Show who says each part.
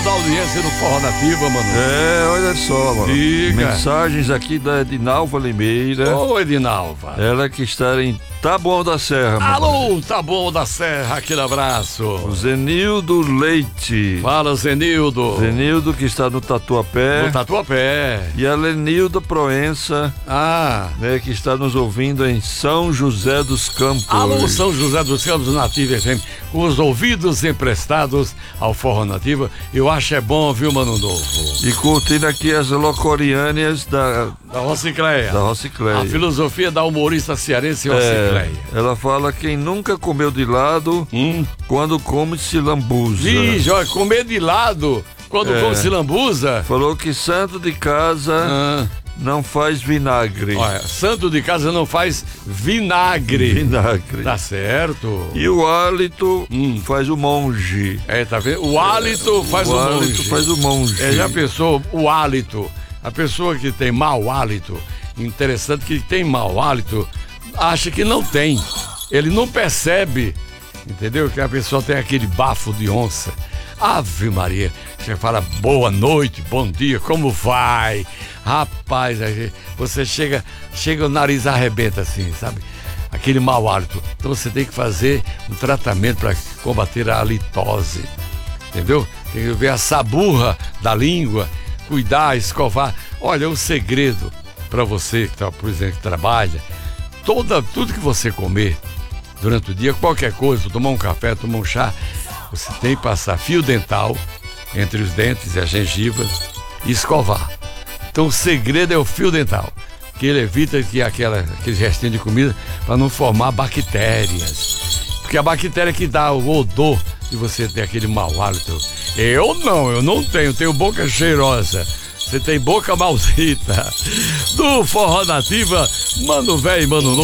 Speaker 1: da audiência no Forró Nativa, mano.
Speaker 2: Olha só, mano.
Speaker 1: Diga.
Speaker 2: Mensagens aqui da Edinalva Limeira.
Speaker 1: Ô, Edinalva.
Speaker 2: Ela que está em Taboão da Serra, mano.
Speaker 1: Alô, Taboão da Serra, aquele abraço.
Speaker 2: O Zenildo Leite.
Speaker 1: Fala, Zenildo.
Speaker 2: Zenildo que está no Tatuapé.
Speaker 1: No Tatuapé.
Speaker 2: E a Lenilda Proença, né, que está nos ouvindo em São José dos Campos.
Speaker 1: Alô, São José dos Campos, Nativa FM, com os ouvidos emprestados ao Forró Nativa. Eu acho bom, viu, Mano Novo?
Speaker 2: E curtindo aqui as locoriâneas
Speaker 1: da Rocicleia.
Speaker 2: Da Rocicleia.
Speaker 1: A filosofia da humorista cearense Rocicleia.
Speaker 2: Ela fala: quem nunca comeu de lado, quando come se lambuza.
Speaker 1: Ih, olha, comer de lado quando come se lambuza.
Speaker 2: Falou que santo de casa não faz vinagre.
Speaker 1: Olha, santo de casa não faz vinagre.
Speaker 2: Vinagre.
Speaker 1: Tá certo.
Speaker 2: E o hálito faz o monge.
Speaker 1: Tá vendo? O hálito faz o monge.
Speaker 2: O hálito faz o monge.
Speaker 1: Já pensou o hálito? A pessoa que tem mau hálito, interessante que tem mau hálito, acha que não tem. Ele não percebe, entendeu? Que a pessoa tem aquele bafo de onça. Ave Maria, você fala boa noite, bom dia, como vai? Rapaz, você chega o nariz arrebenta assim, sabe? Aquele mau hálito. Então você tem que fazer um tratamento para combater a halitose, entendeu? Tem que ver a saburra da língua, cuidar, escovar. Olha, o segredo para você que tá, por exemplo, que trabalha, tudo que você comer durante o dia, qualquer coisa, tomar um café, tomar um chá, você tem que passar fio dental entre os dentes e a gengiva e escovar. Então o segredo é o fio dental, que ele evita que aquele restinho de comida para não formar bactérias. Porque a bactéria que dá o odor de você ter aquele mau hálito. Eu não tenho boca cheirosa. Você tem boca maldita. Do Forró Nativa, Mano Véi, Mano Novo.